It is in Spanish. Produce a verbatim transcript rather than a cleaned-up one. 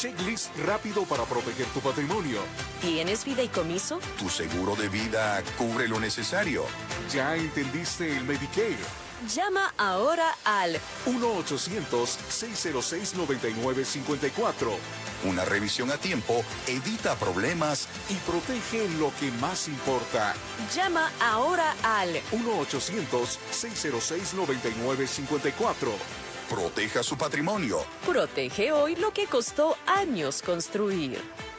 checklist rápido para proteger tu patrimonio. ¿Tienes fideicomiso? Tu seguro de vida cubre lo necesario. ¿Ya entendiste el Medicare? Llama ahora al uno ochocientos, seis cero seis, nueve nueve cinco cuatro. Una revisión a tiempo evita problemas y protege lo que más importa. Llama ahora al uno ochocientos, seis cero seis, nueve nueve cinco cuatro. Proteja su patrimonio. Protege hoy lo que costó años construir.